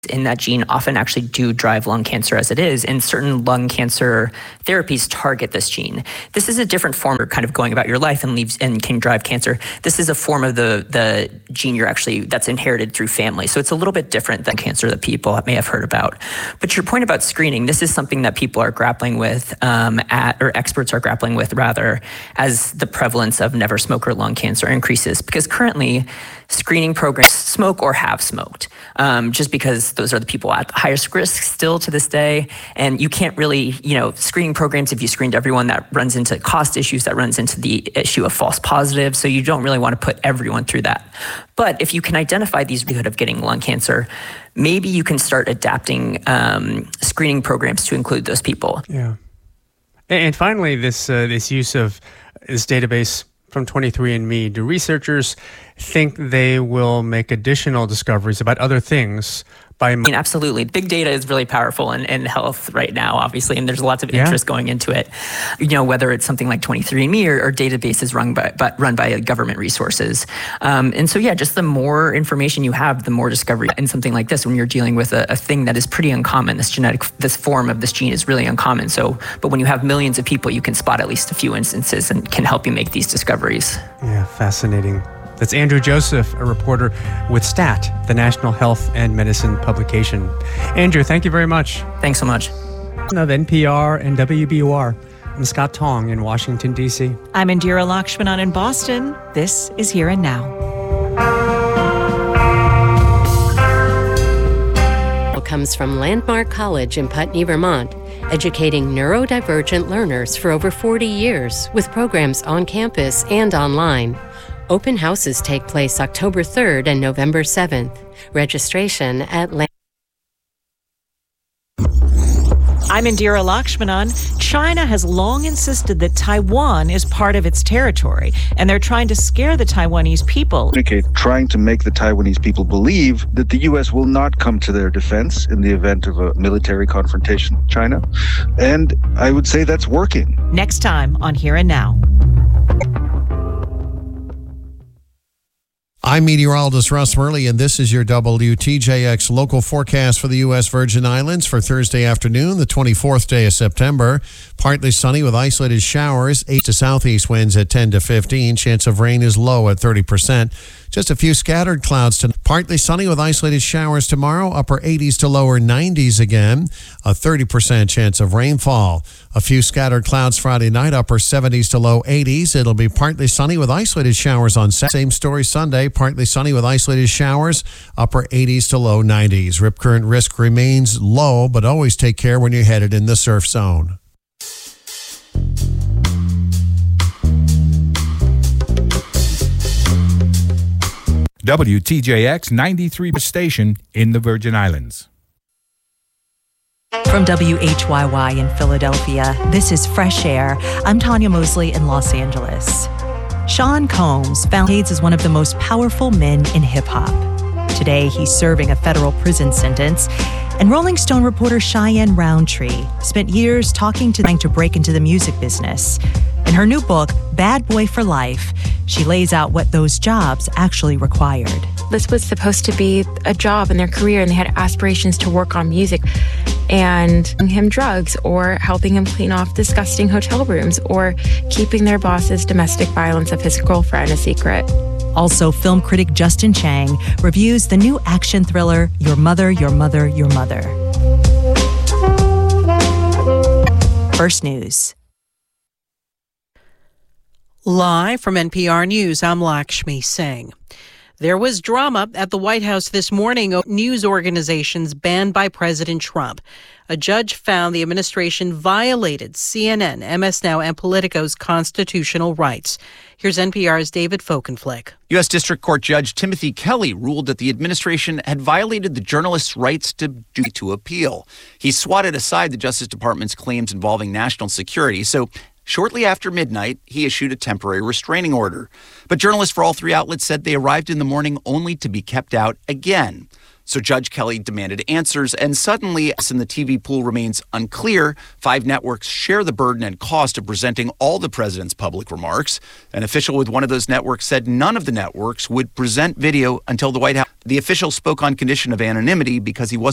in that gene often actually do drive lung cancer as it is, and certain lung cancer therapies target this gene. This is a different form of kind of going about your life and can drive cancer. This is a form of the gene that's inherited through family. So it's a little bit different than cancer that people may have heard about. But your point about screening, this is something that people are grappling with, or experts are grappling with rather, as the prevalence of never smoker lung cancer increases. Because currently, screening programs smoke or have smoked, just because those are the people at the highest risk still to this day. And you can't really, screening programs, if you screened everyone, that runs into cost issues, that runs into the issue of false positives. So you don't really want to put everyone through that. But if you can identify these likelihood of getting lung cancer, maybe you can start adapting screening programs to include those people. Yeah. And finally, this use of this database from 23andMe, do researchers think they will make additional discoveries about other things? Absolutely. Big data is really powerful in health right now, obviously, and there's lots of interest going into it. Whether it's something like 23andMe or databases run by government resources. And so, just the more information you have, the more discovery. In something like this, when you're dealing with a thing that is pretty uncommon, this form of this gene is really uncommon. But when you have millions of people, you can spot at least a few instances and can help you make these discoveries. Yeah, fascinating. That's Andrew Joseph, a reporter with STAT, the National Health and Medicine publication. Andrew, thank you very much. Thanks so much. Of NPR and WBUR, I'm Scott Tong in Washington, D.C. I'm Indira Lakshmanan in Boston. This is Here and Now. Comes from Landmark College in Putney, Vermont, educating neurodivergent learners for over 40 years with programs on campus and online. Open houses take place October 3rd and November 7th. Registration at I'm Indira Lakshmanan. China has long insisted that Taiwan is part of its territory, and they're trying to scare the Taiwanese people. Trying to make the Taiwanese people believe that the U.S. will not come to their defense in the event of a military confrontation with China. And I would say that's working. Next time on Here and Now. I'm meteorologist Russ Murley, and this is your WTJX local forecast for the U.S. Virgin Islands for Thursday afternoon, the 24th day of September. Partly sunny with isolated showers, 8 to southeast winds at 10 to 15. Chance of rain is low at 30%. Just a few scattered clouds tonight. Partly sunny with isolated showers tomorrow, upper 80s to lower 90s again. A 30% chance of rainfall. A few scattered clouds Friday night, upper 70s to low 80s. It'll be partly sunny with isolated showers on Saturday. Same story Sunday, partly sunny with isolated showers, upper 80s to low 90s. Rip current risk remains low, but always take care when you're headed in the surf zone. WTJX 93 station in the Virgin Islands. From WHYY in Philadelphia, this is Fresh Air. I'm Tanya Mosley in Los Angeles. Sean Combs found AIDS as one of the most powerful men in hip-hop. Today, he's serving a federal prison sentence. And Rolling Stone reporter Cheyenne Roundtree spent years trying to break into the music business. In her new book, Bad Boy for Life, she lays out what those jobs actually required. This was supposed to be a job in their career, and they had aspirations to work on music. And him drugs, or helping him clean off disgusting hotel rooms, or keeping their boss's domestic violence of his girlfriend a secret. Also, film critic Justin Chang reviews the new action thriller, Your Mother, Your Mother, Your Mother. First News. Live from NPR News, I'm Lakshmi Singh. There was drama at the White House this morning over news organizations banned by President Trump. A judge found the administration violated CNN, MS Now, and Politico's constitutional rights. Here's NPR's David Folkenflik. U.S. District Court Judge Timothy Kelly ruled that the administration had violated the journalists' rights to appeal. He swatted aside the Justice Department's claims involving national security, so shortly after midnight, he issued a temporary restraining order. But journalists for all three outlets said they arrived in the morning only to be kept out again. So Judge Kelly demanded answers, and suddenly, as in the TV pool remains unclear, 5 networks share the burden and cost of presenting all the president's public remarks. An official with one of those networks said none of the networks would present video until the White House. The official spoke on condition of anonymity because he wasn't